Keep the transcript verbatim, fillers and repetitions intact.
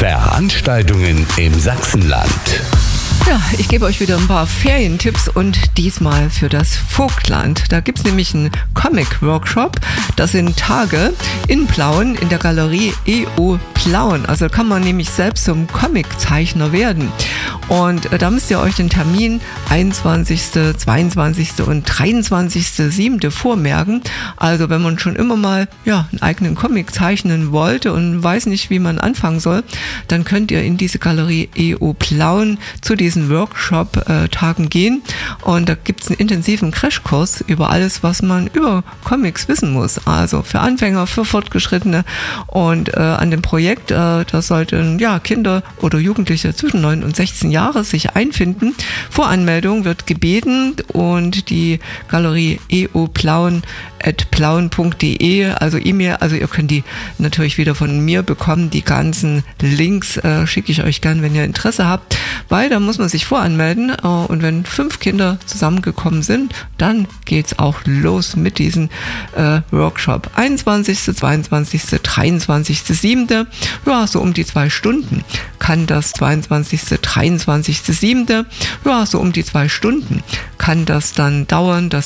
Veranstaltungen im Sachsenland. Ja, ich gebe euch wieder ein paar Ferientipps und diesmal für das Vogtland. Da gibt es nämlich einen Comic-Workshop. Das sind Tage in Plauen in der Galerie E O Plauen. Also kann man nämlich selbst zum Comiczeichner werden. Und äh, da müsst ihr euch den Termin einundzwanzigsten, zweiundzwanzigsten und dreiundzwanzigsten siebten vormerken. Also wenn man schon immer mal ja, einen eigenen Comic zeichnen wollte und weiß nicht, wie man anfangen soll, dann könnt ihr in diese Galerie E O Plauen zu diesen Workshop-Tagen gehen. Und da gibt es einen intensiven Crashkurs über alles, was man über Comics wissen muss. Also für Anfänger, für Fortgeschrittene. Und äh, an dem Projekt, äh, da sollten ja, Kinder oder Jugendliche zwischen neun und sechzehn Jahre sich einfinden. Voranmeldung wird gebeten und die Galerie E O Plauen at plauen punkt de, also E-Mail, also ihr könnt die natürlich wieder von mir bekommen, die ganzen Links äh, schicke ich euch gern, wenn ihr Interesse habt, weil da muss man sich voranmelden äh, und wenn fünf Kinder zusammengekommen sind, dann geht's auch los mit diesem äh, Workshop. einundzwanzigsten, zweiundzwanzigsten, dreiundzwanzigsten siebten Ja, so um die zwei Stunden kann das zweiundzwanzigsten, dreiundzwanzigsten siebten Ja, so um die zwei Stunden kann das dann dauern, das